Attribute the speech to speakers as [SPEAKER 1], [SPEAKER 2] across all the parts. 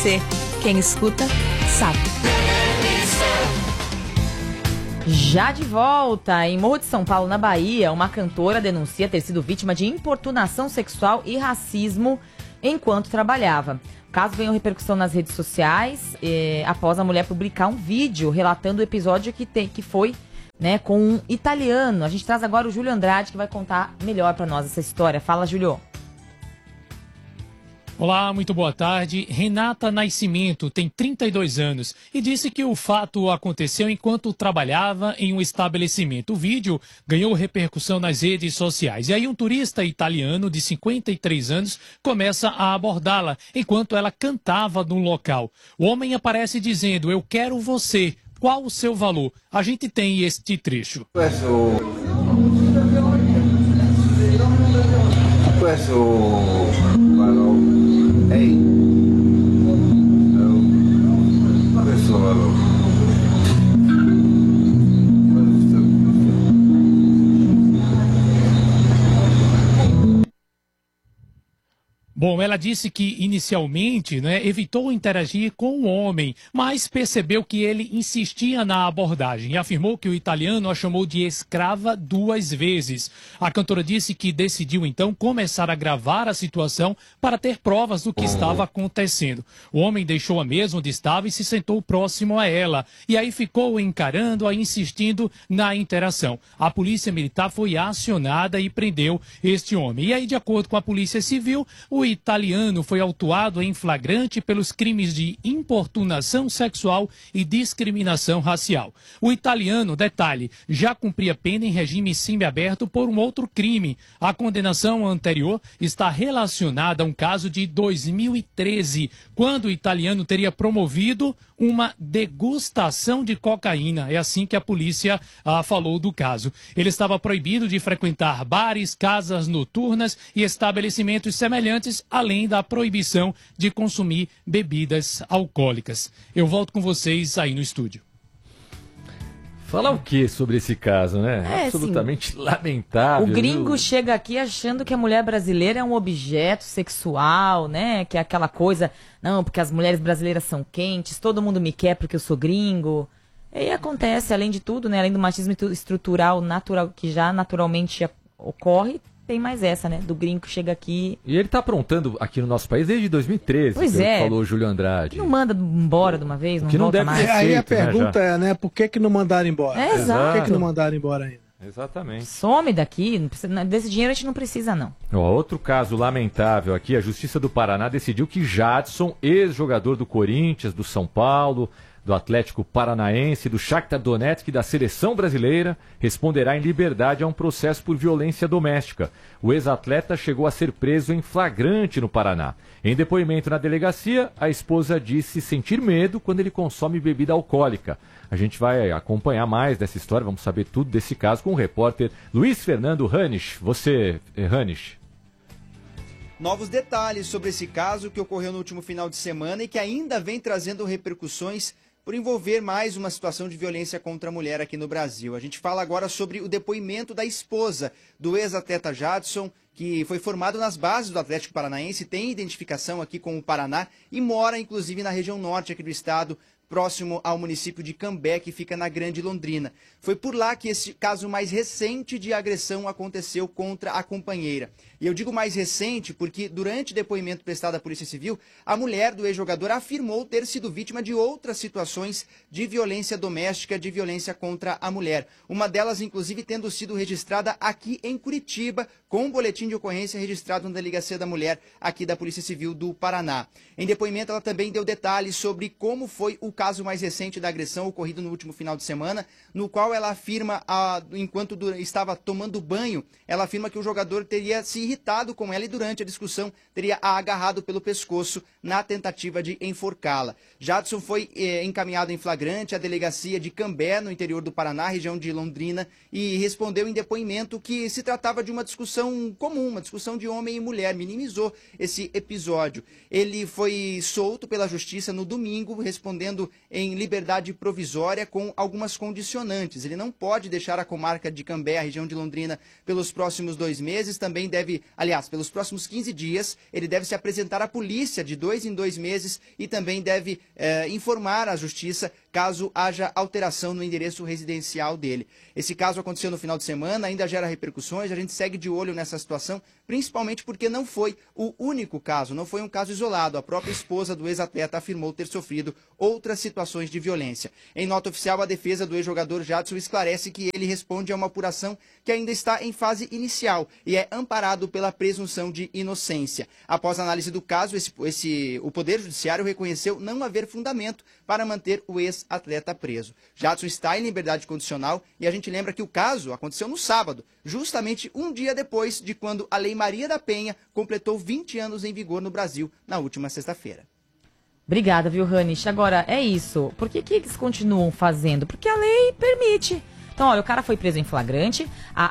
[SPEAKER 1] Quem escuta, sabe. Já de volta, em Morro de São Paulo, na Bahia, uma cantora denuncia ter sido vítima de importunação sexual e racismo enquanto trabalhava. O caso ganhou repercussão nas redes sociais após a mulher publicar um vídeo relatando o episódio que foi, né, com um italiano. A gente traz agora o Júlio Andrade, que vai contar melhor pra nós essa história. Fala, Júlio.
[SPEAKER 2] Olá, muito boa tarde. Renata Nascimento tem 32 anos e disse que o fato aconteceu enquanto trabalhava em um estabelecimento. O vídeo ganhou repercussão nas redes sociais. E aí um turista italiano de 53 anos começa a abordá-la enquanto ela cantava no local. O homem aparece dizendo: "Eu quero você. Qual o seu valor?" A gente tem este trecho. Bom, ela disse que inicialmente, né, evitou interagir com o homem, mas percebeu que ele insistia na abordagem e afirmou que o italiano a chamou de escrava 2 vezes. A cantora disse que decidiu então começar a gravar a situação para ter provas do que estava acontecendo. O homem deixou-a mesmo onde estava e se sentou próximo a ela. E aí ficou encarando-a, insistindo na interação. A polícia militar foi acionada e prendeu este homem. E aí, de acordo com a Polícia Civil, o italiano foi autuado em flagrante pelos crimes de importunação sexual e discriminação racial. O italiano, detalhe, já cumpria pena em regime semiaberto por um outro crime. A condenação anterior está relacionada a um caso de 2013, quando o italiano teria promovido uma degustação de cocaína. É assim que a polícia falou do caso. Ele estava proibido de frequentar bares, casas noturnas e estabelecimentos semelhantes, além da proibição de consumir bebidas alcoólicas. Eu volto com vocês aí no estúdio.
[SPEAKER 3] Falar o que sobre esse caso, né? Absolutamente lamentável.
[SPEAKER 1] O gringo chega aqui achando que a mulher brasileira é um objeto sexual, né? Que é aquela coisa, não, porque as mulheres brasileiras são quentes, todo mundo me quer porque eu sou gringo. E aí acontece, além de tudo, né? Além do machismo estrutural, natural, que já naturalmente ocorre, tem mais essa, né? Do gringo que chega aqui.
[SPEAKER 3] E ele tá aprontando aqui no nosso país desde 2013,
[SPEAKER 1] pois
[SPEAKER 3] que
[SPEAKER 1] é.
[SPEAKER 3] falou o Júlio Andrade.
[SPEAKER 1] Não manda embora de uma vez, não
[SPEAKER 3] que não
[SPEAKER 1] volta
[SPEAKER 3] deve
[SPEAKER 1] mais.
[SPEAKER 3] ser
[SPEAKER 4] Aí a
[SPEAKER 3] feito,
[SPEAKER 4] pergunta é, né? Por que não mandaram embora?
[SPEAKER 1] Exato.
[SPEAKER 4] Por que não mandaram embora ainda?
[SPEAKER 3] Exatamente.
[SPEAKER 1] Some daqui, não precisa, desse dinheiro a gente não precisa, não.
[SPEAKER 3] Outro caso lamentável aqui, a Justiça do Paraná decidiu que Jadson, ex-jogador do Corinthians, do São Paulo, do Atlético Paranaense, do Shakhtar Donetsk e da Seleção Brasileira, responderá em liberdade a um processo por violência doméstica. O ex-atleta chegou a ser preso em flagrante no Paraná. Em depoimento na delegacia, a esposa disse sentir medo quando ele consome bebida alcoólica. A gente vai acompanhar mais dessa história, vamos saber tudo desse caso com o repórter Luiz Fernando Ranisch. Você, Ranisch.
[SPEAKER 5] Novos detalhes sobre esse caso que ocorreu no último final de semana e que ainda vem trazendo repercussões por envolver mais uma situação de violência contra a mulher aqui no Brasil. A gente fala agora sobre o depoimento da esposa do ex-atleta Jadson, que foi formado nas bases do Atlético Paranaense, tem identificação aqui com o Paraná e mora inclusive na região norte aqui do estado, próximo ao município de Cambé, que fica na Grande Londrina. Foi por lá que esse caso mais recente de agressão aconteceu contra a companheira. E eu digo mais recente porque, durante o depoimento prestado à Polícia Civil, a mulher do ex-jogador afirmou ter sido vítima de outras situações de violência doméstica, de violência contra a mulher. Uma delas, inclusive, tendo sido registrada aqui em Curitiba, com um boletim de ocorrência registrado na Delegacia da Mulher, aqui da Polícia Civil do Paraná. Em depoimento, ela também deu detalhes sobre como foi o caso mais recente da agressão ocorrido no último final de semana, no qual ela afirma, enquanto estava tomando banho, ela afirma que o jogador teria se irritado com ela e durante a discussão teria a agarrado pelo pescoço na tentativa de enforcá-la. Jadson foi encaminhado em flagrante à delegacia de Cambé, no interior do Paraná, região de Londrina, e respondeu em depoimento que se tratava de uma discussão comum, uma discussão de homem e mulher, minimizou esse episódio. Ele foi solto pela justiça no domingo, respondendo em liberdade provisória com algumas condicionantes. Ele não pode deixar a comarca de Cambé, a região de Londrina, pelos próximos 2 meses. Também deve, aliás, pelos próximos 15 dias, ele deve se apresentar à polícia de 2 em 2 meses e também deve informar a justiça caso haja alteração no endereço residencial dele. Esse caso aconteceu no final de semana, ainda gera repercussões, a gente segue de olho nessa situação, principalmente porque não foi o único caso, não foi um caso isolado. A própria esposa do ex-atleta afirmou ter sofrido outras situações de violência. Em nota oficial, a defesa do ex-jogador Jadson esclarece que ele responde a uma apuração que ainda está em fase inicial e é amparado pela presunção de inocência. Após a análise do caso, o Poder Judiciário reconheceu não haver fundamento para manter o ex-atleta preso. Jadson está em liberdade condicional e a gente lembra que o caso aconteceu no sábado, justamente um dia depois de quando a Lei Maria da Penha completou 20 anos em vigor no Brasil na última sexta-feira.
[SPEAKER 1] Obrigada, viu, Hanish? Agora, é isso. Por que eles continuam fazendo? Porque a lei permite. Então, olha, o cara foi preso em flagrante,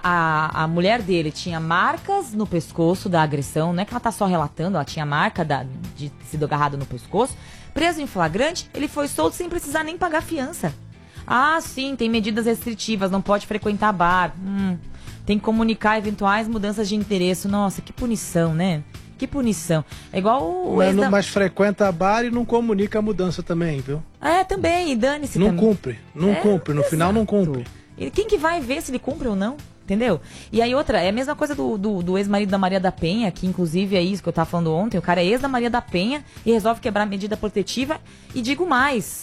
[SPEAKER 1] a mulher dele tinha marcas no pescoço da agressão, não é que ela tá só relatando, ela tinha marca de ter sido agarrada no pescoço. Preso em flagrante, ele foi solto sem precisar nem pagar fiança. Ah, sim, tem medidas restritivas, não pode frequentar bar, tem que comunicar eventuais mudanças de endereço. Nossa, que punição, né? Que punição. É igual o
[SPEAKER 4] mas frequenta bar e não comunica a mudança também, viu?
[SPEAKER 1] É, também, e dane-se
[SPEAKER 4] não
[SPEAKER 1] também.
[SPEAKER 4] Não cumpre, no final não cumpre.
[SPEAKER 1] E quem que vai ver se ele cumpre ou não? Entendeu? E aí outra, é a mesma coisa do ex-marido da Maria da Penha, que inclusive é isso que eu tava falando ontem, o cara é ex da Maria da Penha e resolve quebrar a medida protetiva. E digo mais,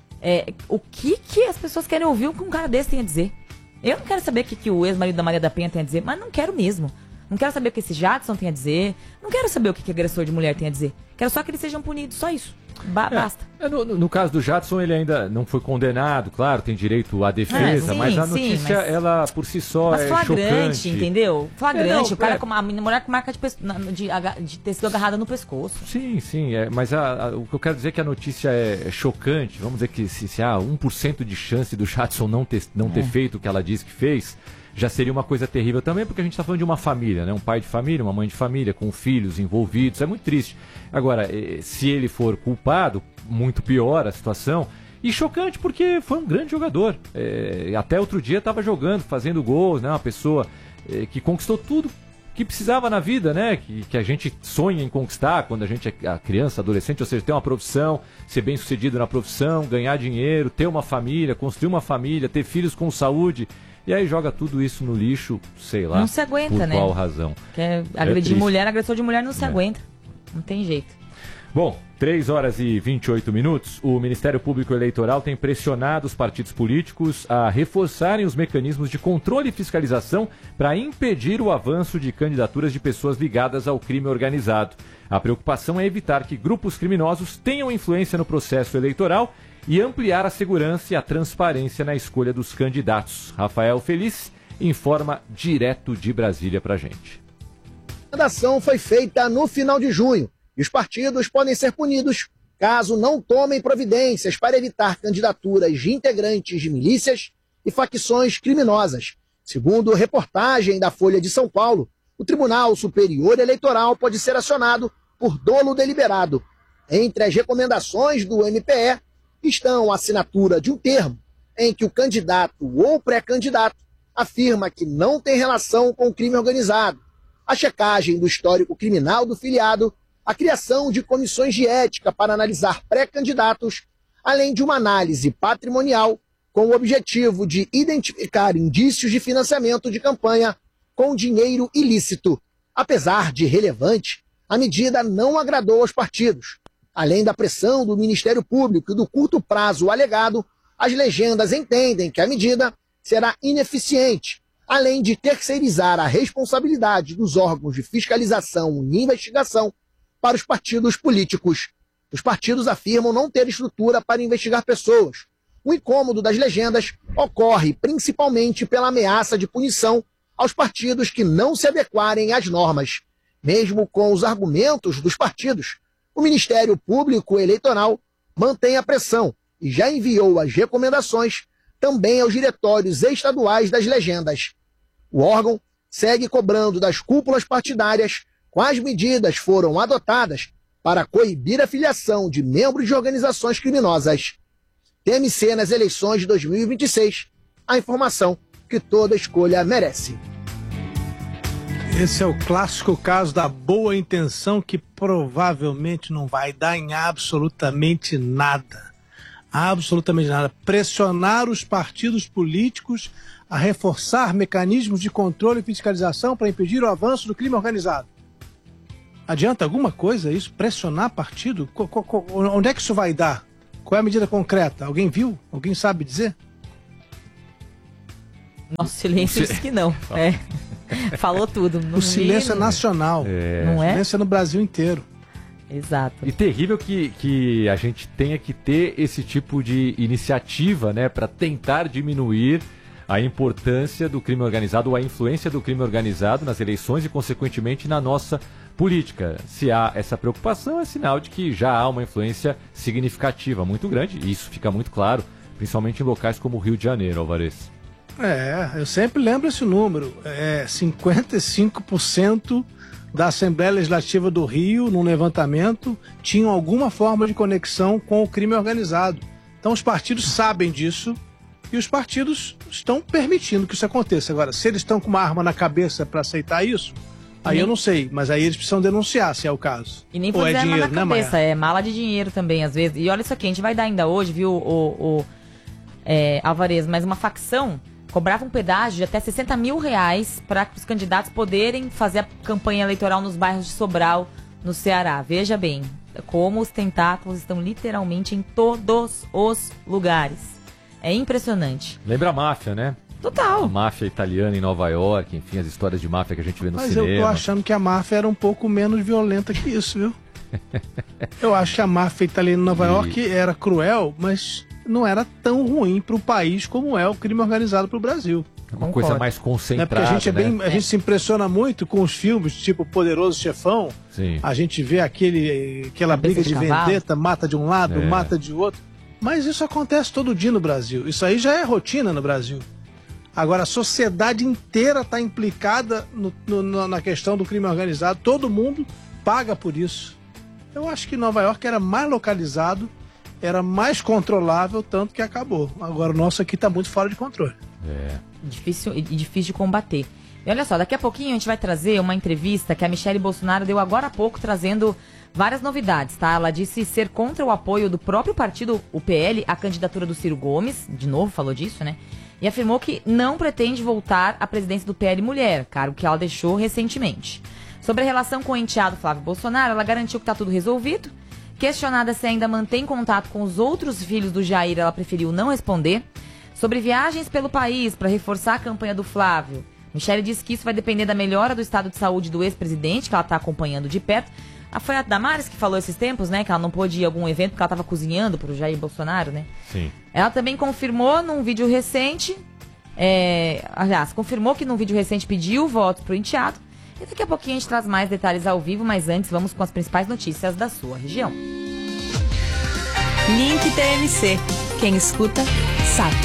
[SPEAKER 1] o que as pessoas querem ouvir o que um cara desse tem a dizer? Eu não quero saber o que o ex-marido da Maria da Penha tem a dizer, mas não quero mesmo. Não quero saber o que esse Jadson tem a dizer, não quero saber o que agressor de mulher tem a dizer. Quero só que eles sejam punidos, só isso. Basta.
[SPEAKER 3] No caso do Jadson, ele ainda não foi condenado, claro, tem direito à defesa,
[SPEAKER 1] sim,
[SPEAKER 3] mas a notícia, ela por si só é
[SPEAKER 1] flagrante,
[SPEAKER 3] chocante.
[SPEAKER 1] entendeu? Flagrante, o cara com a mulher com marca de ter sido agarrada no pescoço.
[SPEAKER 3] Sim, mas o que eu quero dizer é que a notícia é chocante. Vamos dizer que se há 1% de chance do Jadson não ter feito o que ela disse que fez, já seria uma coisa terrível também, porque a gente está falando de uma família, né? Um pai de família, uma mãe de família, com filhos envolvidos, é muito triste. Agora, se ele for culpado, muito pior a situação, e chocante porque foi um grande jogador. Até outro dia estava jogando, fazendo gols, né? Uma pessoa que conquistou tudo que precisava na vida, né? Que a gente sonha em conquistar quando a gente é criança, adolescente, ou seja, ter uma profissão, ser bem sucedido na profissão, ganhar dinheiro, ter uma família, construir uma família, ter filhos com saúde. E aí joga tudo isso no lixo, sei lá.
[SPEAKER 1] Não se aguenta,
[SPEAKER 3] por
[SPEAKER 1] né?
[SPEAKER 3] qual razão.
[SPEAKER 1] Quer agredir mulher, agressor de mulher não se aguenta. Não tem jeito.
[SPEAKER 3] Bom, 3h28. O Ministério Público Eleitoral tem pressionado os partidos políticos a reforçarem os mecanismos de controle e fiscalização para impedir o avanço de candidaturas de pessoas ligadas ao crime organizado. A preocupação é evitar que grupos criminosos tenham influência no processo eleitoral e ampliar a segurança e a transparência na escolha dos candidatos. Rafael Feliz informa direto de Brasília pra gente.
[SPEAKER 6] A ação foi feita no final de junho e os partidos podem ser punidos caso não tomem providências para evitar candidaturas de integrantes de milícias e facções criminosas. Segundo reportagem da Folha de São Paulo, o Tribunal Superior Eleitoral pode ser acionado por dolo deliberado. Entre as recomendações do MPE estão a assinatura de um termo em que o candidato ou pré-candidato afirma que não tem relação com o crime organizado, a checagem do histórico criminal do filiado, a criação de comissões de ética para analisar pré-candidatos, além de uma análise patrimonial com o objetivo de identificar indícios de financiamento de campanha com dinheiro ilícito. Apesar de relevante, a medida não agradou aos partidos. Além da pressão do Ministério Público e do curto prazo alegado, as legendas entendem que a medida será ineficiente, além de terceirizar a responsabilidade dos órgãos de fiscalização e investigação para os partidos políticos. Os partidos afirmam não ter estrutura para investigar pessoas. O incômodo das legendas ocorre principalmente pela ameaça de punição aos partidos que não se adequarem às normas. Mesmo com os argumentos dos partidos, o Ministério Público Eleitoral mantém a pressão e já enviou as recomendações também aos diretórios estaduais das legendas. O órgão segue cobrando das cúpulas partidárias quais medidas foram adotadas para coibir a filiação de membros de organizações criminosas. TMC nas eleições de 2026. A informação que toda escolha merece.
[SPEAKER 4] Esse é o clássico caso da boa intenção que provavelmente não vai dar em absolutamente nada. Absolutamente nada. Pressionar os partidos políticos a reforçar mecanismos de controle e fiscalização para impedir o avanço do crime organizado. Adianta alguma coisa isso? Pressionar partido? Onde é que isso vai dar? Qual é a medida concreta? Alguém viu? Alguém sabe dizer?
[SPEAKER 1] Nosso silêncio diz que não. Falou tudo.
[SPEAKER 4] O silêncio é nacional.
[SPEAKER 1] Não é?
[SPEAKER 4] O silêncio é no Brasil inteiro.
[SPEAKER 1] Exato.
[SPEAKER 3] E terrível que a gente tenha que ter esse tipo de iniciativa, né, para tentar diminuir a importância do crime organizado ou a influência do crime organizado nas eleições e, consequentemente, na nossa política. Se há essa preocupação, é sinal de que já há uma influência significativa, muito grande, e isso fica muito claro, principalmente em locais como o Rio de Janeiro, Alvarez.
[SPEAKER 4] Eu sempre lembro esse número. 55% da Assembleia Legislativa do Rio, num levantamento, tinham alguma forma de conexão com o crime organizado. Então os partidos sabem disso e os partidos estão permitindo que isso aconteça. Agora, se eles estão com uma arma na cabeça para aceitar isso, aí eu não sei, mas aí eles precisam denunciar, se é o caso.
[SPEAKER 1] E nem pode arma na cabeça, é mala de dinheiro também, às vezes. E olha isso aqui, a gente vai dar ainda hoje, viu, Alvarez, mas uma facção cobrava um pedágio de até R$60 mil para os candidatos poderem fazer a campanha eleitoral nos bairros de Sobral, no Ceará. Veja bem, como os tentáculos estão literalmente em todos os lugares. É impressionante.
[SPEAKER 3] Lembra a máfia, né?
[SPEAKER 1] Total.
[SPEAKER 3] A máfia italiana em Nova York, enfim, as histórias de máfia que a gente vê no cinema.
[SPEAKER 4] Mas eu tô achando que a máfia era um pouco menos violenta que isso, viu? Eu acho que a máfia italiana em Nova York era cruel, mas não era tão ruim para o país como é o crime organizado para o Brasil.
[SPEAKER 3] É uma coisa mais concentrada,
[SPEAKER 4] porque a gente se impressiona muito com os filmes tipo Poderoso Chefão.
[SPEAKER 3] Sim.
[SPEAKER 4] A gente vê aquela briga de vendetta, mata de um lado, mata de outro. Mas isso acontece todo dia no Brasil. Isso aí já é rotina no Brasil. Agora, a sociedade inteira está implicada na questão do crime organizado. Todo mundo paga por isso. Eu acho que Nova York era mais localizado, era mais controlável, tanto que acabou. Agora o nosso aqui está muito fora de controle.
[SPEAKER 1] Difícil de combater. E olha só, daqui a pouquinho a gente vai trazer uma entrevista que a Michelle Bolsonaro deu agora há pouco, trazendo várias novidades, tá? Ela disse ser contra o apoio do próprio partido, o PL, à candidatura do Ciro Gomes, de novo falou disso, né? E afirmou que não pretende voltar à presidência do PL Mulher, cargo que ela deixou recentemente. Sobre a relação com o enteado Flávio Bolsonaro, ela garantiu que está tudo resolvido. Questionada se ainda mantém contato com os outros filhos do Jair, ela preferiu não responder. Sobre viagens pelo país para reforçar a campanha do Flávio, Michelle disse que isso vai depender da melhora do estado de saúde do ex-presidente, que ela está acompanhando de perto. Foi a Damares que falou esses tempos, né, que ela não pôde ir a algum evento porque ela estava cozinhando para o Jair Bolsonaro, né?
[SPEAKER 3] Sim.
[SPEAKER 1] Ela também confirmou num vídeo recente, confirmou que num vídeo recente pediu votos para o enteado. E daqui a pouquinho a gente traz mais detalhes ao vivo, mas antes vamos com as principais notícias da sua região.
[SPEAKER 7] Link TMC. Quem escuta, sabe.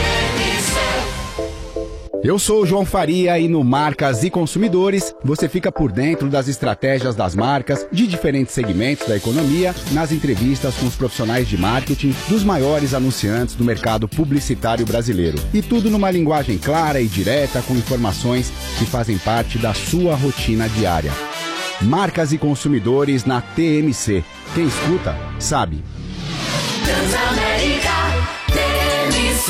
[SPEAKER 8] Eu sou o João Faria e no Marcas e Consumidores você fica por dentro das estratégias das marcas de diferentes segmentos da economia, nas entrevistas com os profissionais de marketing dos maiores anunciantes do mercado publicitário brasileiro. E tudo numa linguagem clara e direta, com informações que fazem parte da sua rotina diária. Marcas e Consumidores na TMC. Quem escuta, sabe.
[SPEAKER 9] Transamérica TMC.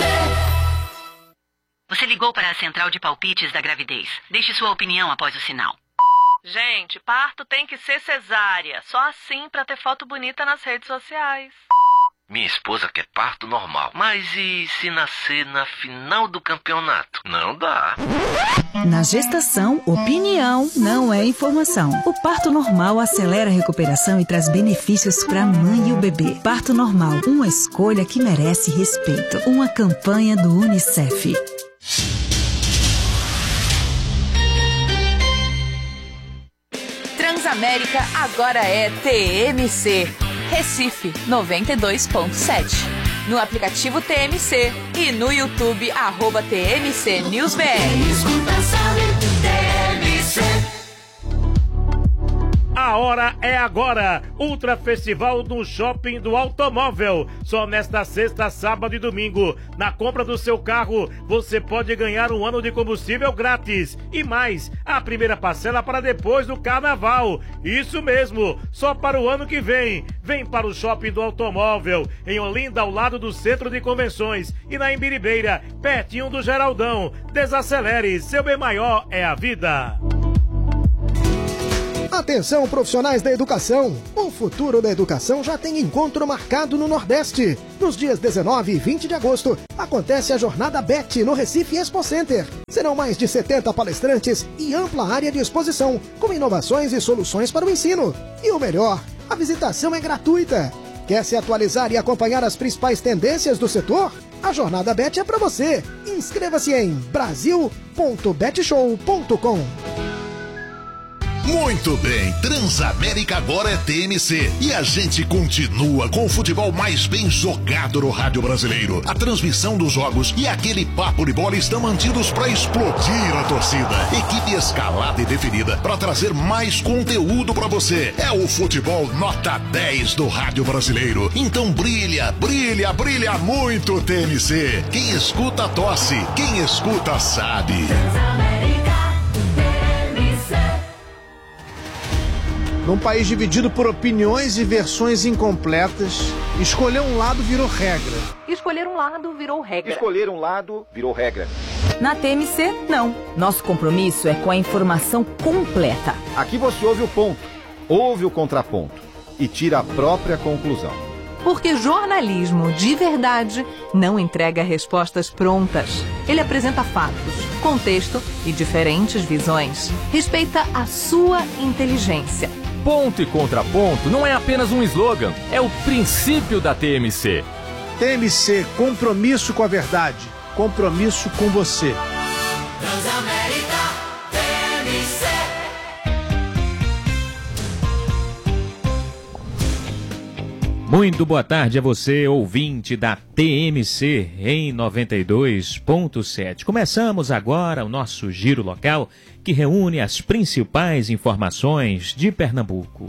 [SPEAKER 10] Você ligou para a central de palpites da gravidez. Deixe sua opinião após o sinal.
[SPEAKER 11] Gente, parto tem que ser cesárea. Só assim pra ter foto bonita nas redes sociais.
[SPEAKER 12] Minha esposa quer parto normal. Mas e se nascer na final do campeonato? Não dá.
[SPEAKER 7] Na gestação, opinião não é informação. O parto normal acelera a recuperação e traz benefícios para a mãe e o bebê. Parto normal, uma escolha que merece respeito. Uma campanha do UNICEF.
[SPEAKER 13] Transamérica agora é TMC. Recife 92.7. No aplicativo TMC e no YouTube @TMC News BR.
[SPEAKER 14] A hora é agora. Ultra Festival no Shopping do Automóvel. Só nesta sexta, sábado e domingo. Na compra do seu carro, você pode ganhar 1 ano de combustível grátis. E mais, a primeira parcela para depois do carnaval. Isso mesmo, só para o ano que vem. Vem para o Shopping do Automóvel, em Olinda, ao lado do Centro de Convenções. E na Imbiribeira, pertinho do Geraldão. Desacelere, seu bem maior é a vida.
[SPEAKER 6] Atenção, profissionais da educação! O futuro da educação já tem encontro marcado no Nordeste. Nos dias 19 e 20 de agosto, acontece a Jornada BET no Recife Expo Center. Serão mais de 70 palestrantes e ampla área de exposição, com inovações e soluções para o ensino. E o melhor, a visitação é gratuita. Quer se atualizar e acompanhar as principais tendências do setor? A Jornada BET é para você. Inscreva-se em brasil.betshow.com.
[SPEAKER 15] Muito bem, Transamérica agora é TMC e a gente continua com o futebol mais bem jogado no rádio brasileiro. A transmissão dos jogos e aquele papo de bola estão mantidos para explodir a torcida. Equipe escalada e definida para trazer mais conteúdo para você. É o futebol nota 10 do rádio brasileiro. Então brilha, brilha, brilha muito TMC. Quem escuta tosse, quem escuta sabe.
[SPEAKER 4] Num país dividido por opiniões e versões incompletas, escolher um lado virou regra.
[SPEAKER 13] Escolher um lado virou regra.
[SPEAKER 16] Escolher um lado virou regra.
[SPEAKER 1] Na TMC, não. Nosso compromisso é com a informação completa.
[SPEAKER 16] Aqui você ouve o ponto, ouve o contraponto e tira a própria conclusão.
[SPEAKER 13] Porque jornalismo de verdade não entrega respostas prontas. Ele apresenta fatos, contexto e diferentes visões. Respeita a sua inteligência.
[SPEAKER 3] Ponto e contraponto não é apenas um slogan, é o princípio da TMC.
[SPEAKER 4] TMC, compromisso com a verdade, compromisso com você.
[SPEAKER 9] Transamérica TMC.
[SPEAKER 17] Muito boa tarde a você, ouvinte da TMC em 92.7. Começamos agora o nosso giro local, que reúne as principais informações de Pernambuco.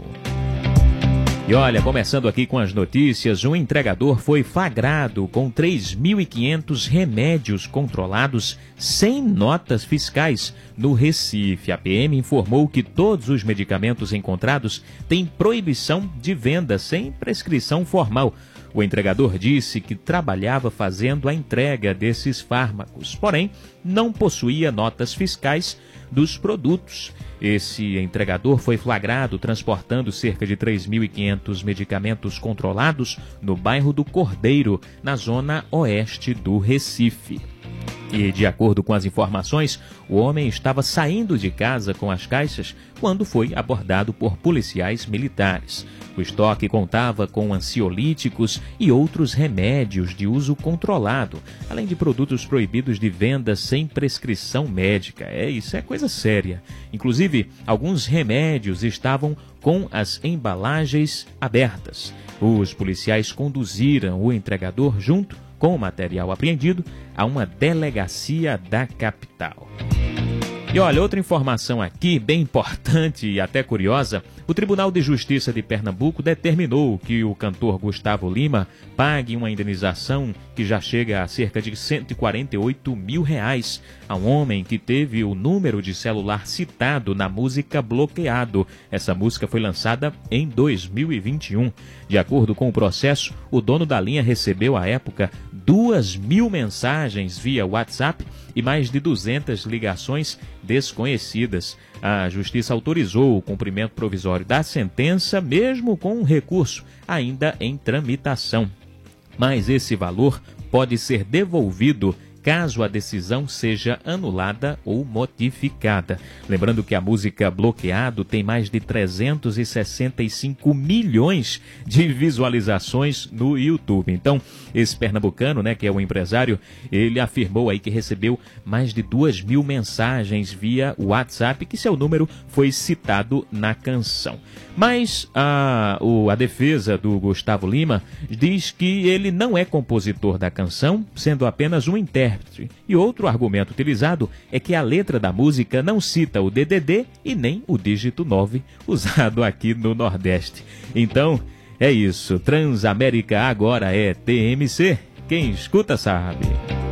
[SPEAKER 17] E olha, começando aqui com as notícias, um entregador foi flagrado com 3.500 remédios controlados sem notas fiscais no Recife. A PM informou que todos os medicamentos encontrados têm proibição de venda sem prescrição formal. O entregador disse que trabalhava fazendo a entrega desses fármacos, porém não possuía notas fiscais dos produtos. Esse entregador foi flagrado transportando cerca de 3.500 medicamentos controlados no bairro do Cordeiro, na zona oeste do Recife. E, de acordo com as informações, o homem estava saindo de casa com as caixas quando foi abordado por policiais militares. O estoque contava com ansiolíticos e outros remédios de uso controlado, além de produtos proibidos de venda sem prescrição médica. Isso é coisa séria. Inclusive, alguns remédios estavam com as embalagens abertas. Os policiais conduziram o entregador junto com o material apreendido a uma delegacia da capital. E olha, outra informação aqui, bem importante e até curiosa, o Tribunal de Justiça de Pernambuco determinou que o cantor Gustavo Lima pague uma indenização que já chega a cerca de R$148 mil a um homem que teve o número de celular citado na música Bloqueado. Essa música foi lançada em 2021. De acordo com o processo, o dono da linha recebeu à época 2.000 mensagens via WhatsApp e mais de 200 ligações desconhecidas. A Justiça autorizou o cumprimento provisório da sentença, mesmo com um recurso ainda em tramitação. Mas esse valor pode ser devolvido caso a decisão seja anulada ou modificada. Lembrando que a música Bloqueado tem mais de 365 milhões de visualizações no YouTube. Então, esse pernambucano, que é um empresário, ele afirmou aí que recebeu mais de 2.000 mensagens via WhatsApp, que seu número foi citado na canção. Mas a defesa do Gustavo Lima diz que ele não é compositor da canção, sendo apenas um intérprete intérprete. E outro argumento utilizado é que a letra da música não cita o DDD e nem o dígito 9 usado aqui no Nordeste. Então, é isso. Transamérica agora é TMC. Quem escuta sabe.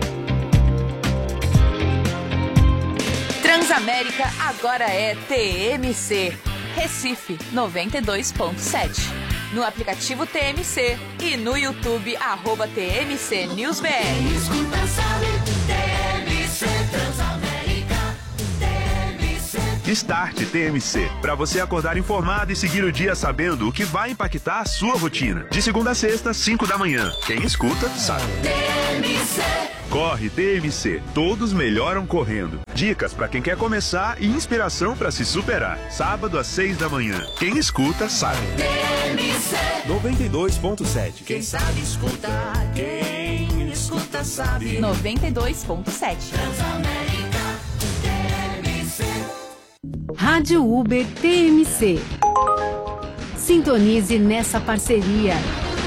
[SPEAKER 13] Transamérica agora é TMC. Recife 92.7. No aplicativo TMC e no YouTube @TMC News BR.
[SPEAKER 9] Escuta, sabe, TMC Transamérica, TMC.
[SPEAKER 18] Start TMC, para você acordar informado e seguir o dia sabendo o que vai impactar a sua rotina. De segunda a sexta, 5 da manhã. Quem escuta, sabe.
[SPEAKER 9] TMC.
[SPEAKER 18] Corre TMC, todos melhoram correndo. Dicas para quem quer começar e inspiração para se superar. Sábado às 6 da manhã. Quem escuta, sabe.
[SPEAKER 9] TMC
[SPEAKER 18] 92.7.
[SPEAKER 9] Quem sabe escutar, quem escuta sabe.
[SPEAKER 13] 92.7.
[SPEAKER 9] Transamérica, TMC.
[SPEAKER 19] Rádio Uber TMC. Sintonize nessa parceria.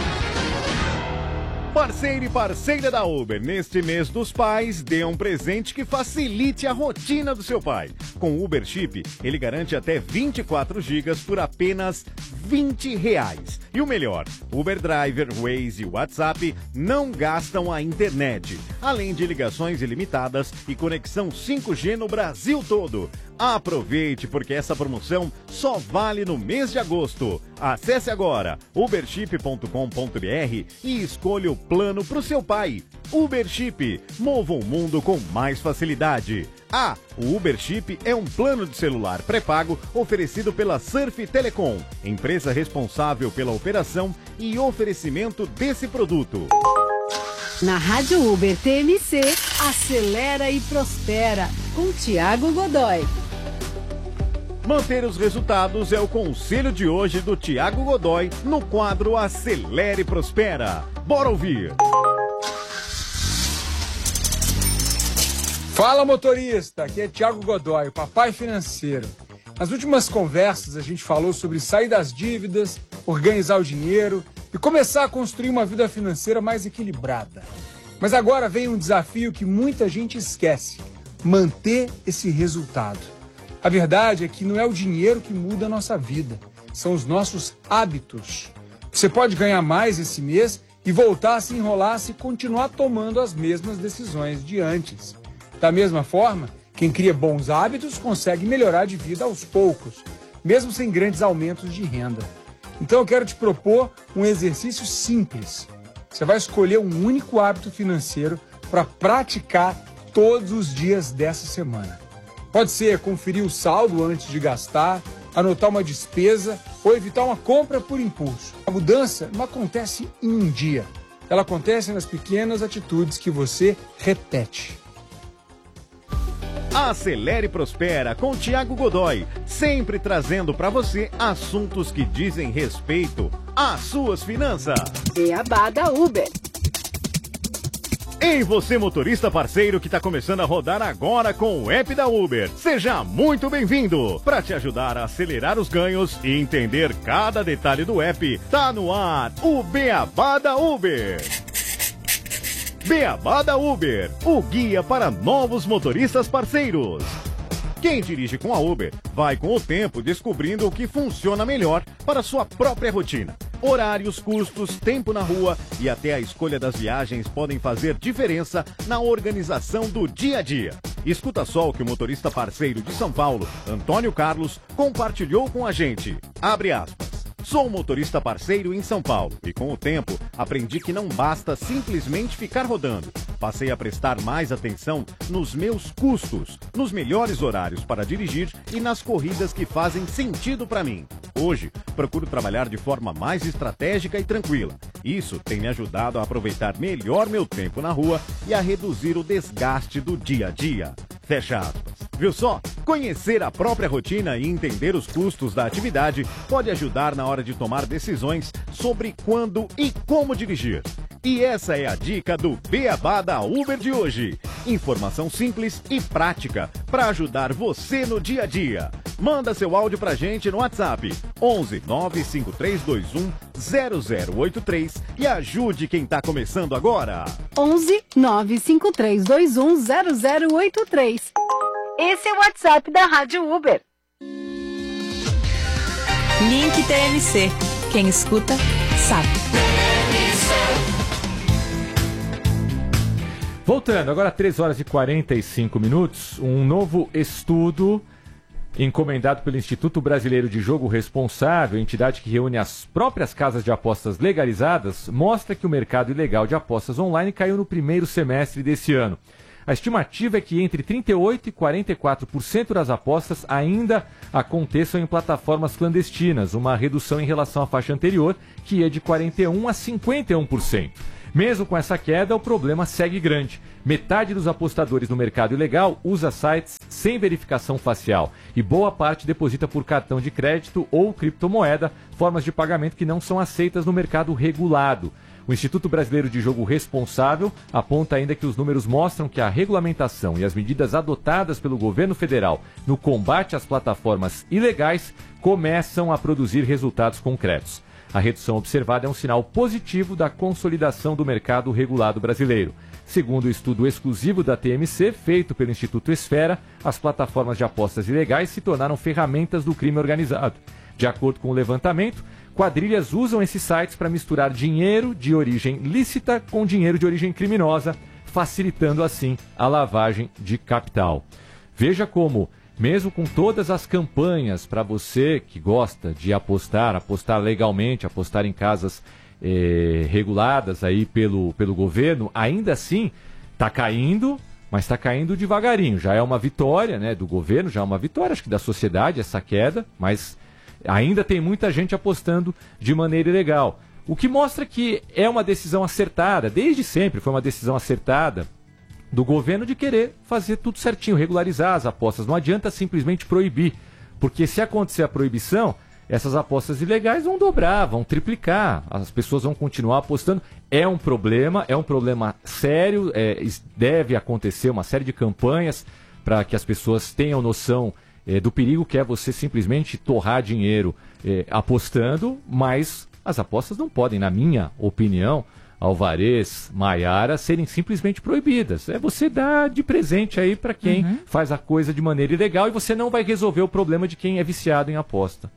[SPEAKER 20] Parceiro e parceira da Uber, neste mês dos pais, dê um presente que facilite a rotina do seu pai. Com o Uber Chip, ele garante até 24 GB por apenas R$20. E o melhor, Uber Driver, Waze e WhatsApp não gastam a internet, além de ligações ilimitadas e conexão 5G no Brasil todo. Aproveite, porque essa promoção só vale no mês de agosto. Acesse agora uberchip.com.br e escolha o plano para o seu pai. Uber Chip, mova o mundo com mais facilidade. O Uber Chip é um plano de celular pré-pago oferecido pela Surf Telecom, empresa responsável pela operação e oferecimento desse produto.
[SPEAKER 19] Na Rádio Uber TMC, acelera e prospera, com Thiago Godoy.
[SPEAKER 20] Manter os resultados é o conselho de hoje do Thiago Godoy no quadro Acelera e Prospera. Bora ouvir!
[SPEAKER 21] Fala, motorista! Aqui é Thiago Godoy, o papai financeiro. Nas últimas conversas a gente falou sobre sair das dívidas, organizar o dinheiro e começar a construir uma vida financeira mais equilibrada. Mas agora vem um desafio que muita gente esquece: manter esse resultado. A verdade é que não é o dinheiro que muda a nossa vida, são os nossos hábitos. Você pode ganhar mais esse mês e voltar a se enrolar se continuar tomando as mesmas decisões de antes. Da mesma forma, quem cria bons hábitos consegue melhorar de vida aos poucos, mesmo sem grandes aumentos de renda. Então eu quero te propor um exercício simples. Você vai escolher um único hábito financeiro para praticar todos os dias dessa semana. Pode ser conferir o saldo antes de gastar, anotar uma despesa ou evitar uma compra por impulso. A mudança não acontece em um dia. Ela acontece nas pequenas atitudes que você repete.
[SPEAKER 20] Acelere e Prospera com Thiago Godoy, sempre trazendo para você assuntos que dizem respeito às suas finanças.
[SPEAKER 19] Beabá da Uber.
[SPEAKER 20] Ei, você motorista parceiro que está começando a rodar agora com o app da Uber. Seja muito bem-vindo! Para te ajudar a acelerar os ganhos e entender cada detalhe do app, tá no ar o Beabá da Uber. Beabá da Uber, o guia para novos motoristas parceiros. Quem dirige com a Uber vai com o tempo descobrindo o que funciona melhor para sua própria rotina. Horários, custos, tempo na rua e até a escolha das viagens podem fazer diferença na organização do dia a dia. Escuta só o que o motorista parceiro de São Paulo, Antônio Carlos, compartilhou com a gente. Abre aspas. Sou um motorista parceiro em São Paulo e com o tempo aprendi que não basta simplesmente ficar rodando. Passei a prestar mais atenção nos meus custos, nos melhores horários para dirigir e nas corridas que fazem sentido para mim. Hoje, procuro trabalhar de forma mais estratégica e tranquila. Isso tem me ajudado a aproveitar melhor meu tempo na rua e a reduzir o desgaste do dia a dia. Fecha aspas. Viu só? Conhecer a própria rotina e entender os custos da atividade pode ajudar na hora de tomar decisões sobre quando e como dirigir. E essa é a dica do Beabá da Uber de hoje. Informação simples e prática para ajudar você no dia a dia. Manda seu áudio pra gente no WhatsApp 11 95321 0083 e ajude quem tá começando agora.
[SPEAKER 19] 11 95321 0083. Esse é o WhatsApp da Rádio Uber.
[SPEAKER 7] Link TMC. Quem escuta, sabe.
[SPEAKER 3] Voltando, agora 3 horas e 45 minutos, um novo estudo encomendado pelo Instituto Brasileiro de Jogo Responsável, entidade que reúne as próprias casas de apostas legalizadas, mostra que o mercado ilegal de apostas online caiu no primeiro semestre desse ano. A estimativa é que entre 38% e 44% das apostas ainda aconteçam em plataformas clandestinas, uma redução em relação à faixa anterior, que é de 41% a 51%. Mesmo com essa queda, o problema segue grande. Metade dos apostadores no mercado ilegal usa sites sem verificação facial e boa parte deposita por cartão de crédito ou criptomoeda, formas de pagamento que não são aceitas no mercado regulado. O Instituto Brasileiro de Jogo Responsável aponta ainda que os números mostram que a regulamentação e as medidas adotadas pelo governo federal no combate às plataformas ilegais começam a produzir resultados concretos. A redução observada é um sinal positivo da consolidação do mercado regulado brasileiro. Segundo o estudo exclusivo da TMC, feito pelo Instituto Esfera, as plataformas de apostas ilegais se tornaram ferramentas do crime organizado. De acordo com o levantamento, quadrilhas usam esses sites para misturar dinheiro de origem lícita com dinheiro de origem criminosa, facilitando assim a lavagem de capital. Veja como, mesmo com todas as campanhas para você que gosta de apostar legalmente, apostar em casas reguladas aí pelo governo, ainda assim está caindo, mas está caindo devagarinho. Já é uma vitória, né, do governo, já é uma vitória, acho que da sociedade essa queda, mas ainda tem muita gente apostando de maneira ilegal. O que mostra que é uma decisão acertada, desde sempre foi uma decisão acertada do governo de querer fazer tudo certinho, regularizar as apostas. Não adianta simplesmente proibir, porque se acontecer a proibição, essas apostas ilegais vão dobrar, vão triplicar, as pessoas vão continuar apostando. É um problema sério, deve acontecer uma série de campanhas para que as pessoas tenham noção do perigo que é você simplesmente torrar dinheiro apostando, mas as apostas não podem, na minha opinião, Alvarez, Maiara, serem simplesmente proibidas. É você dar de presente aí para quem faz a coisa de maneira ilegal e você não vai resolver o problema de quem é viciado em aposta.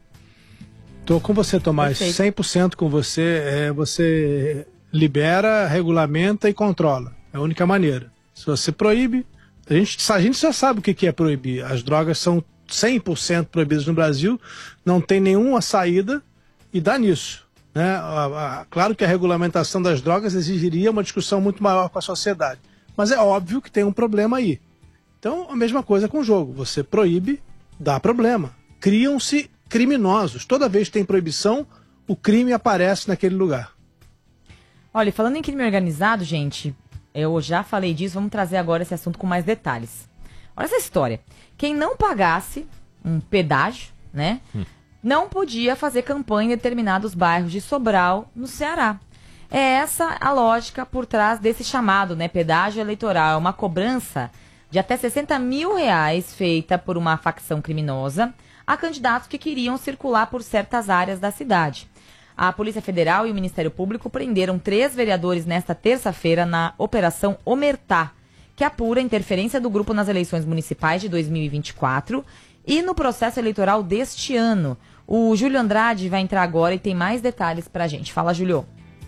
[SPEAKER 4] Tô com você, Tomás, 100% com você. Você libera, regulamenta e controla. É a única maneira. Se você proíbe, a gente já sabe o que é proibir. As drogas são 100% proibidas no Brasil, não tem nenhuma saída e dá nisso. Né? Claro que a regulamentação das drogas exigiria uma discussão muito maior com a sociedade, mas é óbvio que tem um problema aí. Então, a mesma coisa com o jogo. Você proíbe, dá problema. Criam-se criminosos. Toda vez que tem proibição, o crime aparece naquele lugar.
[SPEAKER 1] Olha, falando em crime organizado, gente, eu já falei disso, vamos trazer agora esse assunto com mais detalhes. Olha essa história. Quem não pagasse um pedágio, né, não podia fazer campanha em determinados bairros de Sobral, no Ceará. É essa a lógica por trás desse chamado, né, pedágio eleitoral. É uma cobrança de até R$60 mil feita por uma facção criminosa a candidatos que queriam circular por certas áreas da cidade. A Polícia Federal e o Ministério Público prenderam 3 vereadores nesta terça-feira na Operação Omertá, que apura a interferência do grupo nas eleições municipais de 2024 e no processo eleitoral deste ano. O Júlio Andrade vai entrar agora e tem mais detalhes pra gente. Fala, Júlio.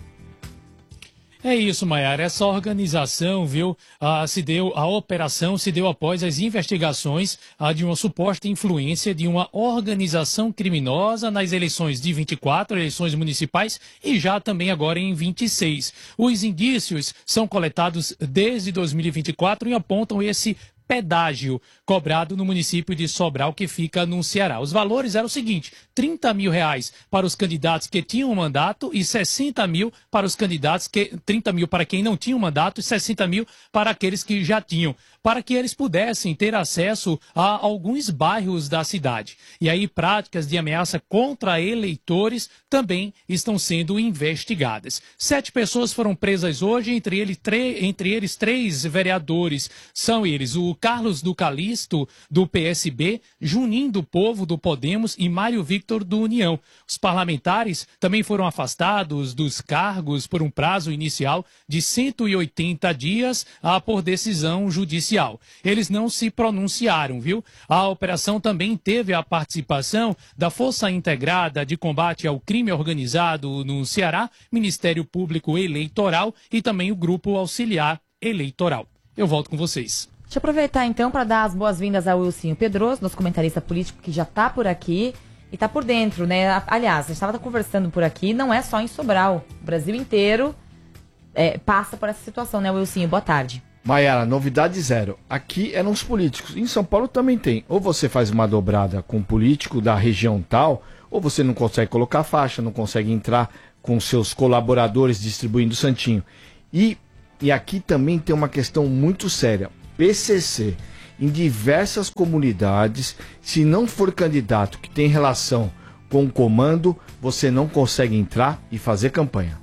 [SPEAKER 2] É isso, Maiara. Essa organização, a operação se deu após as investigações de uma suposta influência de uma organização criminosa nas eleições de 24, eleições municipais, e já também agora em 26. Os indícios são coletados desde 2024 e apontam esse pedágio cobrado no município de Sobral, que fica no Ceará. Os valores eram o seguinte: R$30 mil para os candidatos que tinham um mandato e 60 mil para os candidatos 30 mil para quem não tinha um mandato e 60 mil para aqueles que já tinham, para que eles pudessem ter acesso a alguns bairros da cidade. E aí práticas de ameaça contra eleitores também estão sendo investigadas. 7 pessoas foram presas hoje, entre eles 3 vereadores. São eles o Carlos do Calixto, do PSB, Juninho do Povo, do Podemos e Mário Victor, do União. Os parlamentares também foram afastados dos cargos por um prazo inicial de 180 dias por decisão judicial. Eles não se pronunciaram, viu? A operação também teve a participação da Força Integrada de Combate ao Crime Organizado no Ceará, Ministério Público Eleitoral e também o Grupo Auxiliar Eleitoral. Eu volto com vocês.
[SPEAKER 1] Deixa eu aproveitar então para dar as boas-vindas ao Wilsinho Pedroso, nosso comentarista político que já está por aqui e está por dentro, né? Aliás, a gente estava conversando por aqui, não é só em Sobral, o Brasil inteiro passa por essa situação, né, Wilsinho? Boa tarde.
[SPEAKER 5] Maiara, novidade zero. Aqui eram os políticos. Em São Paulo também tem. Ou você faz uma dobrada com um político da região tal, ou você não consegue colocar faixa, não consegue entrar com seus colaboradores distribuindo santinho. E aqui também tem uma questão muito séria. PCC, em diversas comunidades, se não for candidato que tem relação com o comando, você não consegue entrar e fazer campanha.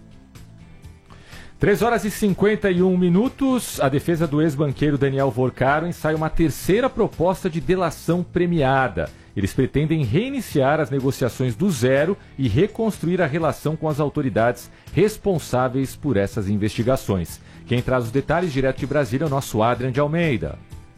[SPEAKER 3] 3 horas e 51 minutos, a defesa do ex-banqueiro Daniel Vorcaro ensaia uma terceira proposta de delação premiada. Eles pretendem reiniciar as negociações do zero e reconstruir a relação com as autoridades responsáveis por essas investigações. Quem traz os detalhes direto de Brasília é o nosso Adrian de Almeida.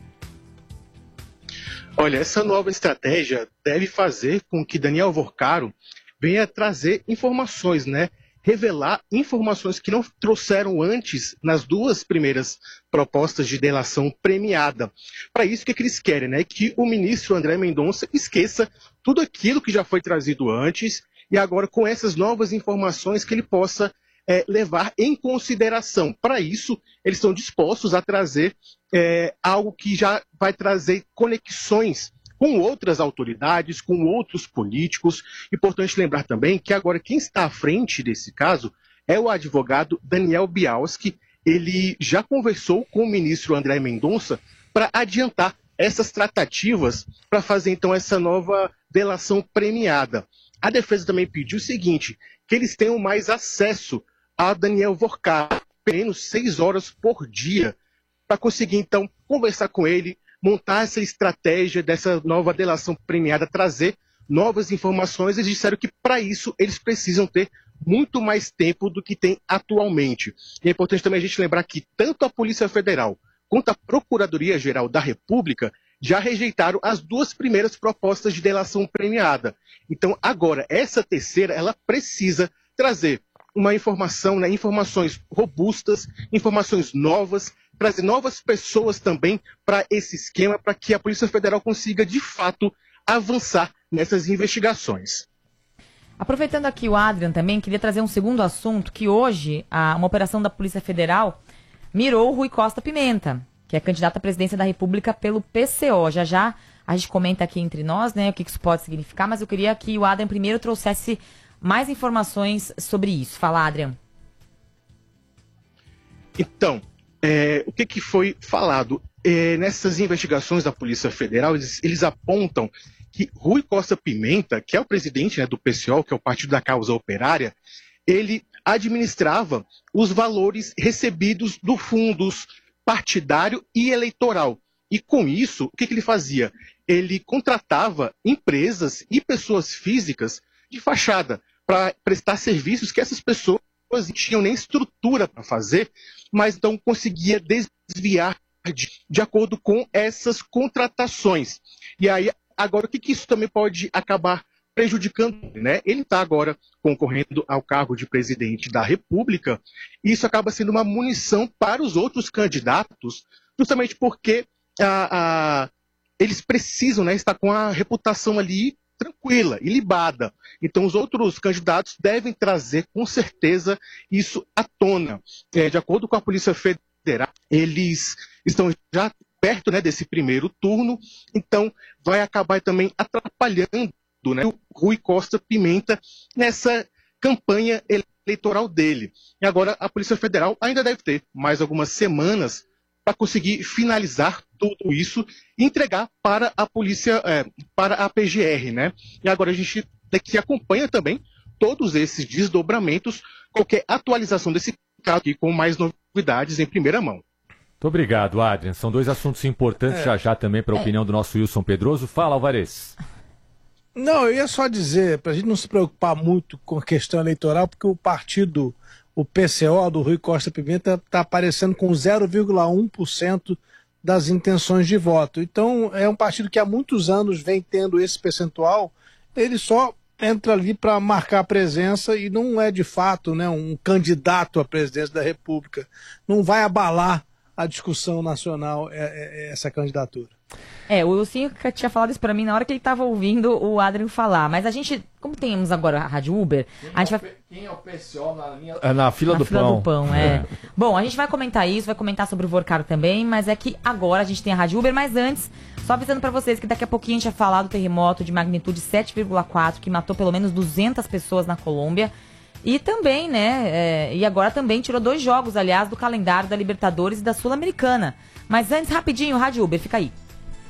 [SPEAKER 22] Olha, essa nova estratégia deve fazer com que Daniel Vorcaro venha trazer informações, né? Revelar informações que não trouxeram antes nas duas primeiras propostas de delação premiada. Para isso, o que eles querem, né? Que o ministro André Mendonça esqueça tudo aquilo que já foi trazido antes e agora com essas novas informações que ele possa levar em consideração. Para isso, eles estão dispostos a trazer algo que já vai trazer conexões com outras autoridades, com outros políticos. Importante lembrar também que agora quem está à frente desse caso é o advogado Daniel Bialski. Ele já conversou com o ministro André Mendonça para adiantar essas tratativas para fazer então essa nova delação premiada. A defesa também pediu o seguinte, que eles tenham mais acesso a Daniel Vorcaro, pelo menos 6 horas por dia, para conseguir então conversar com ele, montar essa estratégia dessa nova delação premiada, trazer novas informações. Eles disseram que para isso eles precisam ter muito mais tempo do que tem atualmente. E é importante também a gente lembrar que tanto a Polícia Federal quanto a Procuradoria-Geral da República já rejeitaram as duas primeiras propostas de delação premiada. Então agora, essa terceira, ela precisa trazer uma informação, né, informações robustas, informações novas, trazer novas pessoas também para esse esquema, para que a Polícia Federal consiga, de fato, avançar nessas investigações.
[SPEAKER 1] Aproveitando aqui o Adrian também, queria trazer um segundo assunto, que hoje uma operação da Polícia Federal mirou o Rui Costa Pimenta, que é candidato à presidência da República pelo PCO. Já já a gente comenta aqui entre nós, né, o que isso pode significar, mas eu queria que o Adrian primeiro trouxesse mais informações sobre isso. Fala, Adrian.
[SPEAKER 22] Então, o que foi falado? Nessas investigações da Polícia Federal, eles apontam que Rui Costa Pimenta, que é o presidente, né, do PCO, que é o Partido da Causa Operária, ele administrava os valores recebidos do fundos partidário e eleitoral. E com isso, o que ele fazia? Ele contratava empresas e pessoas físicas de fachada para prestar serviços que essas pessoas não tinham nem estrutura para fazer, mas então conseguia desviar de acordo com essas contratações. E aí, agora, o que isso também pode acabar prejudicando, né? Ele está agora concorrendo ao cargo de presidente da República, e isso acaba sendo uma munição para os outros candidatos, justamente porque eles precisam, né, estar com a reputação ali tranquila, ilibada. Então os outros candidatos devem trazer com certeza isso à tona. De acordo com a Polícia Federal, eles estão já perto, né, desse primeiro turno, então vai acabar também atrapalhando, né, o Rui Costa Pimenta nessa campanha eleitoral dele. E agora a Polícia Federal ainda deve ter mais algumas semanas para conseguir finalizar tudo isso e entregar para a polícia, para a PGR, né? E agora a gente daqui acompanha também todos esses desdobramentos, qualquer atualização desse caso aqui com mais novidades em primeira mão.
[SPEAKER 3] Muito obrigado, Adrian. São dois assuntos importantes já também para a opinião do nosso Wilson Pedroso. Fala, Alvarez.
[SPEAKER 4] Não, eu ia só dizer, para a gente não se preocupar muito com a questão eleitoral, porque o partido, o PCO do Rui Costa Pimenta, está aparecendo com 0,1% das intenções de voto. Então, é um partido que há muitos anos vem tendo esse percentual, ele só entra ali para marcar a presença e não é de fato, né, um candidato à presidência da República. Não vai abalar a discussão nacional essa candidatura.
[SPEAKER 1] O Wilson tinha falado isso pra mim na hora que ele tava ouvindo o Adrian falar. Mas a gente, como temos agora a Rádio Uber, a gente vai...
[SPEAKER 5] Quem é o PCO na linha... na fila do pão.
[SPEAKER 1] Bom, a gente vai comentar isso, vai comentar sobre o Vorcaro também, mas é que agora a gente tem a Rádio Uber, mas antes, só avisando pra vocês que daqui a pouquinho a gente vai falar do terremoto de magnitude 7,4, que matou pelo menos 200 pessoas na Colômbia. E também, e agora também tirou 2 jogos, aliás, do calendário da Libertadores e da Sul-Americana. Mas antes, rapidinho, Rádio Uber, fica aí.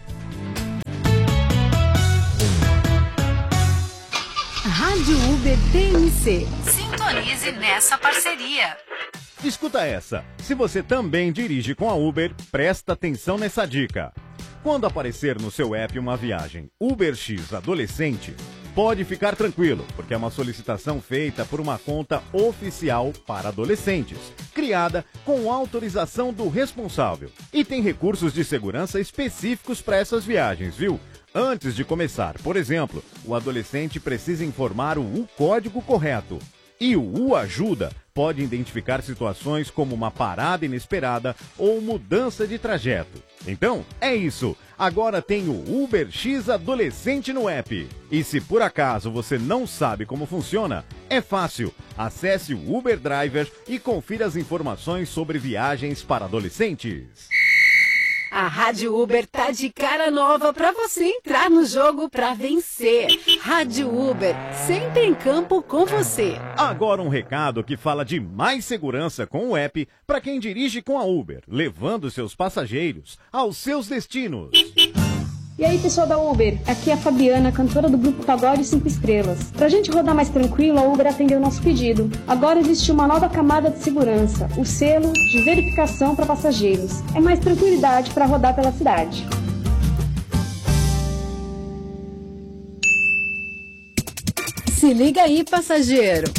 [SPEAKER 19] Rádio Uber TMC.
[SPEAKER 7] Sintonize nessa parceria.
[SPEAKER 20] Escuta essa. Se você também dirige com a Uber, presta atenção nessa dica. Quando aparecer no seu app uma viagem UberX Adolescente, pode ficar tranquilo, porque é uma solicitação feita por uma conta oficial para adolescentes, criada com autorização do responsável. E tem recursos de segurança específicos para essas viagens, viu? Antes de começar, por exemplo, o adolescente precisa informar o código correto. E o Ajuda pode identificar situações como uma parada inesperada ou mudança de trajeto. Então, é isso. Agora tem o UberX Adolescente no app. E se por acaso você não sabe como funciona, é fácil. Acesse o Uber Driver e confira as informações sobre viagens para adolescentes.
[SPEAKER 19] A Rádio Uber tá de cara nova pra você entrar no jogo pra vencer. Rádio Uber, sempre em campo com você.
[SPEAKER 20] Agora um recado que fala de mais segurança com o app para quem dirige com a Uber, levando seus passageiros aos seus destinos.
[SPEAKER 8] E aí, pessoal da Uber, aqui é a Fabiana, cantora do grupo Pagode 5 Estrelas. Pra gente rodar mais tranquilo, a Uber atendeu o nosso pedido. Agora existe uma nova camada de segurança, o selo de verificação para passageiros. É mais tranquilidade para rodar pela cidade.
[SPEAKER 19] Se liga aí, passageiro.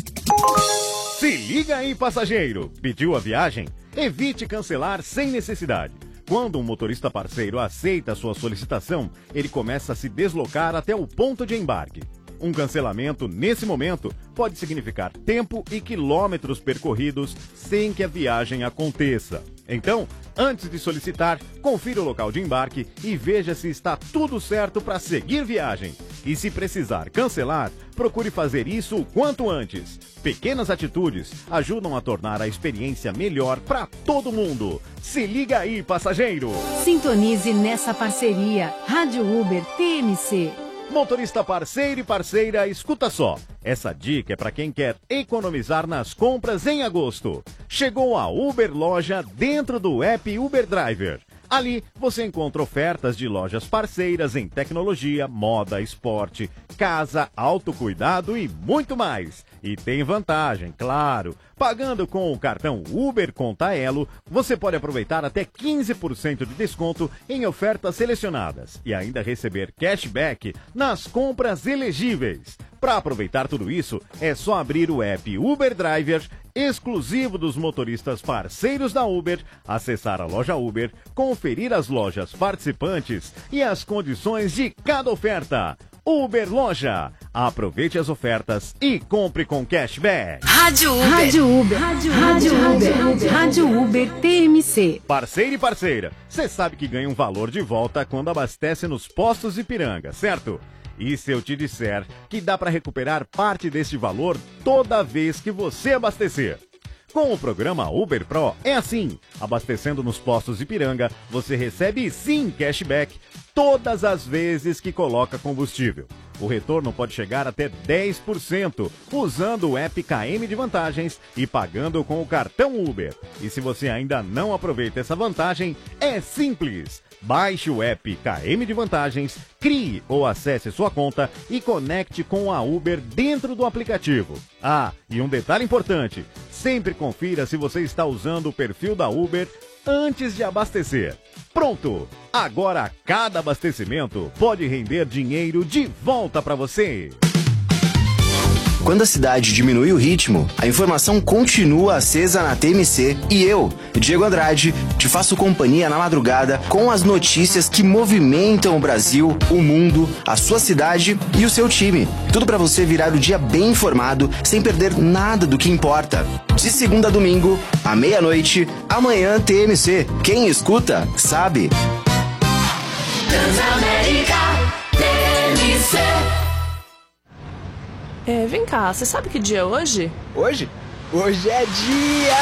[SPEAKER 20] Se liga aí, passageiro. Pediu a viagem? Evite cancelar sem necessidade. Quando um motorista parceiro aceita a sua solicitação, ele começa a se deslocar até o ponto de embarque. Um cancelamento, nesse momento, pode significar tempo e quilômetros percorridos sem que a viagem aconteça. Então, antes de solicitar, confira o local de embarque e veja se está tudo certo para seguir viagem. E se precisar cancelar, procure fazer isso o quanto antes. Pequenas atitudes ajudam a tornar a experiência melhor para todo mundo. Se liga aí, passageiro!
[SPEAKER 19] Sintonize nessa parceria. Rádio Uber TMC.
[SPEAKER 20] Motorista parceiro e parceira, escuta só. Essa dica é para quem quer economizar nas compras em agosto. Chegou a Uber Loja dentro do app Uber Driver. Ali você encontra ofertas de lojas parceiras em tecnologia, moda, esporte, casa, autocuidado e muito mais. E tem vantagem, claro. Pagando com o cartão Uber Conta Elo, você pode aproveitar até 15% de desconto em ofertas selecionadas e ainda receber cashback nas compras elegíveis. Para aproveitar tudo isso, é só abrir o app Uber Driver, exclusivo dos motoristas parceiros da Uber, acessar a loja Uber, conferir as lojas participantes e as condições de cada oferta. Uber Loja. Aproveite as ofertas e compre com cashback.
[SPEAKER 19] Rádio Uber. Rádio Uber. Rádio Uber. Rádio Uber TMC.
[SPEAKER 20] Parceiro e parceira, você sabe que ganha um valor de volta quando abastece nos postos Ipiranga, certo? E se eu te disser que dá para recuperar parte desse valor toda vez que você abastecer? Com o programa Uber Pro é assim. Abastecendo nos postos Ipiranga, você recebe sim cashback todas as vezes que coloca combustível. O retorno pode chegar até 10% usando o app KM de Vantagens e pagando com o cartão Uber. E se você ainda não aproveita essa vantagem, é simples. Baixe o app KM de Vantagens, crie ou acesse sua conta e conecte com a Uber dentro do aplicativo. Ah, e um detalhe importante, sempre confira se você está usando o perfil da Uber antes de abastecer. Pronto! Agora cada abastecimento pode render dinheiro de volta para você.
[SPEAKER 10] Quando a cidade diminui o ritmo, a informação continua acesa na TMC e eu, Diego Andrade, te faço companhia na madrugada com as notícias que movimentam o Brasil, o mundo, a sua cidade e o seu time. Tudo para você virar o dia bem informado, sem perder nada do que importa. De segunda a domingo, à meia-noite, amanhã TMC. Quem escuta, sabe.
[SPEAKER 11] Transamérica TMC.
[SPEAKER 23] Vem cá, você sabe que dia é hoje?
[SPEAKER 10] Hoje? Hoje é dia